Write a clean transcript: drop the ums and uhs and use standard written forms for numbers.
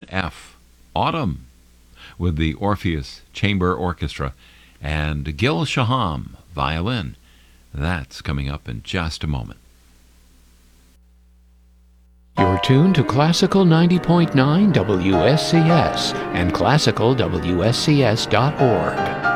F, Autumn, with the Orpheus Chamber Orchestra and Gil Shaham, violin. That's coming up in just a moment. You're tuned to Classical 90.9 WSCS and classicalwscs.org.